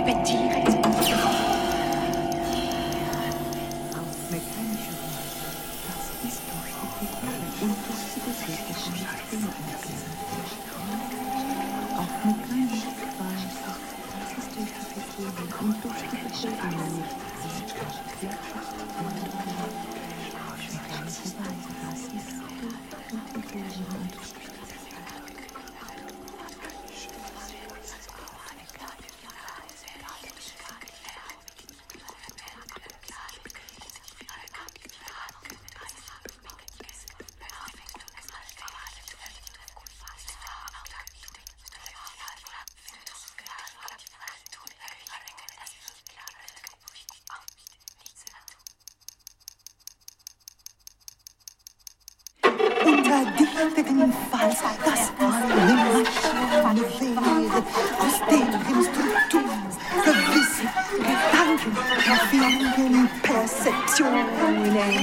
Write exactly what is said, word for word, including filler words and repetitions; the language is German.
repetieren. Auf mechanische Weise, das ist durch die Figuren und durch die beweglichen Dinge auf mechanische Weise, das ist durch die Figuren und durch die beweglichen Gegebenenfalls das eine von Wäre, aus deren Strukturen gewisse Gedanken, Erfindungen, Perzeptionen